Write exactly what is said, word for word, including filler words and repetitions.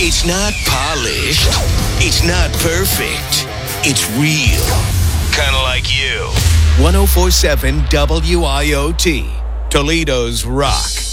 It's not polished. It's not perfect. It's real. Kind of like you. ten forty-seven W I O T. Toledo's Rock.